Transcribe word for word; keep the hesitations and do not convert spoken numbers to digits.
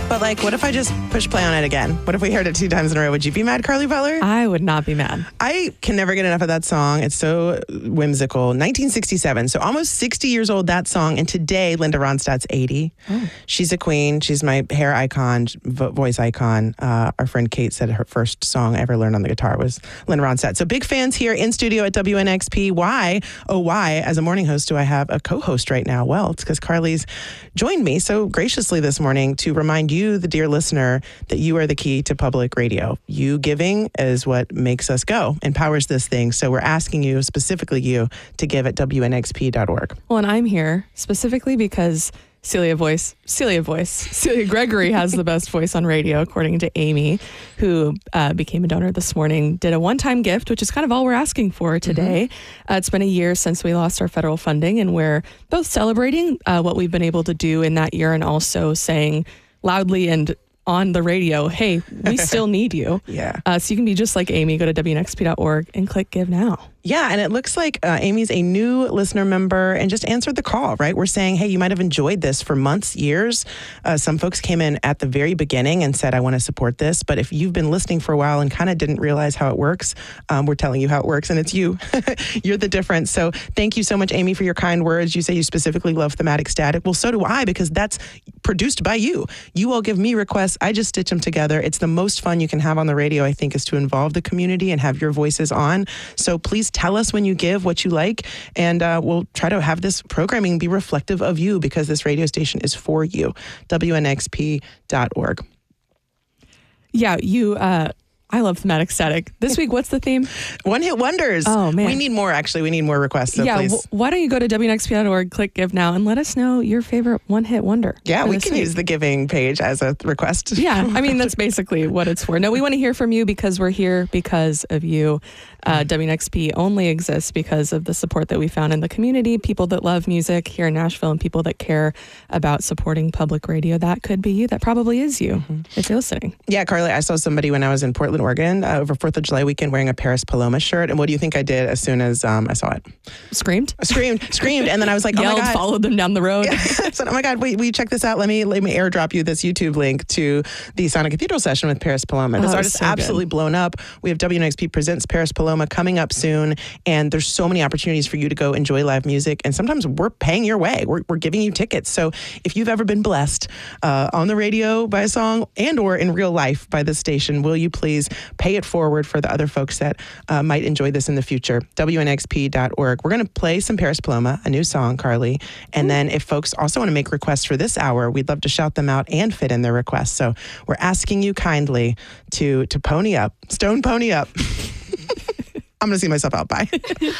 But like, what if I just push play on it again? What if we heard it two times in a row? Would you be mad, Carly Butler? I would not be mad. I can never get enough of that song. It's so whimsical. nineteen sixty-seven, so almost sixty years old, that song. And today, Linda Ronstadt's eighty. Oh. She's a queen. She's my hair icon, vo- voice icon. Uh, our friend Kate said her first song I ever learned on the guitar was Linda Ronstadt. So big fans here in studio at W N X P. Why, oh why, as a morning host, do I have a co-host right now? Well, it's because Carly's joined me so graciously this morning to remind you, the dear listener, that you are the key to public radio. You giving is what makes us go and powers this thing. So we're asking you, specifically you, to give at W N X P dot org. Well, and I'm here specifically because Celia Voice, Celia Voice, Celia Gregory has the best voice on radio, according to Amy, who uh, became a donor this morning, did a one-time gift, which is kind of all we're asking for today. Mm-hmm. Uh, it's been a year since we lost our federal funding, and we're both celebrating uh, what we've been able to do in that year and also saying loudly and on the radio, hey, we still need you. Yeah. Uh, so you can be just like Amy, go to W N X P dot org and click Give Now. Yeah, and it looks like uh, Amy's a new listener member and just answered the call, right? We're saying, hey, you might have enjoyed this for months, years. Uh, some folks came in at the very beginning and said, I want to support this. But if you've been listening for a while and kind of didn't realize how it works, um, we're telling you how it works, and it's you. You're the difference. So thank you so much, Amy, for your kind words. You say you specifically love Thematic Static. Well, so do I, because that's produced by you. You all give me requests. I just stitch them together. It's the most fun you can have on the radio, I think, is to involve the community and have your voices on. So please tell us when you give what you like, and uh, we'll try to have this programming be reflective of you, because this radio station is for you. W N X P dot org. Yeah, you... Uh I love Thematic Static. This week, what's the theme? One hit wonders. Oh, man. We need more, actually. We need more requests. So yeah, please. W- why don't you go to W N X P dot org, click Give Now, and let us know your favorite one hit wonder. Yeah, we can week. use the giving page as a request. Yeah, I mean, that's basically what it's for. No, we want to hear from you because we're here because of you. Uh, W N X P only exists because of the support that we found in the community, people that love music here in Nashville, and people that care about supporting public radio. That could be you. That probably is you, mm-hmm. if you're listening. Yeah, Carly, I saw somebody when I was in Portland, Oregon, uh, over fourth of July weekend wearing a Paris Paloma shirt. And what do you think I did as soon as um, I saw it? Screamed? I screamed, screamed. And then I was like, Yelled, oh my God. Followed them down the road. Yeah. I said, oh my God, wait, will you check this out? Let me let me airdrop you this YouTube link to the Sonic Cathedral session with Paris Paloma. This oh, artist so absolutely good. blown up. We have W N X P Presents Paris Paloma coming up soon. And there's so many opportunities for you to go enjoy live music. And sometimes we're paying your way. We're, we're giving you tickets. So if you've ever been blessed uh, on the radio by a song and or in real life by this station, will you please pay it forward for the other folks that uh, might enjoy this in the future? W N X P dot org. We're going to play some Paris Paloma, a new song, Carly. And then if folks also want to make requests for this hour, we'd love to shout them out and fit in their requests. So we're asking you kindly to to pony up, stone pony up. I'm going to see myself out. Bye.